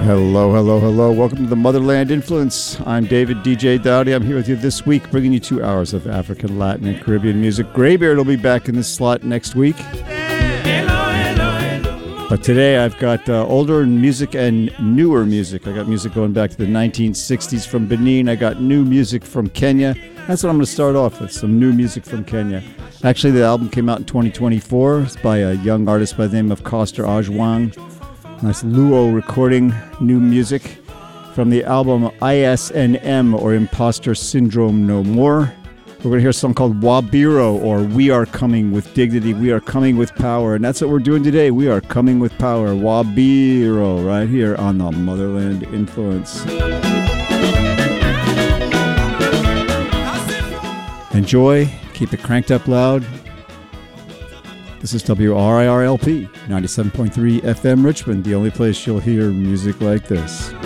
Hello, hello, hello. Welcome to the Motherland Influence. I'm David DJ Dowdy. I'm here with you this week, bringing you 2 hours of African, Latin, and Caribbean music. Greybeard will be back in this slot next week. But today I've got older music and newer music. I got music going back to the 1960s from Benin. I got new music from Kenya. That's what I'm going to start off with, some new music from Kenya. Actually, the album came out in 2024. It's by a young artist by the name of Coster Ajwang. Nice Luo recording, new music from the album ISNM, or Imposter Syndrome No More. We're going to hear a song called Wabiro, or We Are Coming with Dignity, We Are Coming with Power. And that's what we're doing today. We are coming with power. Wabiro, right here on the Motherland Influence. Enjoy. Keep it cranked up loud. This is WRIRLP 97.3 FM Richmond, the only place you'll hear music like this.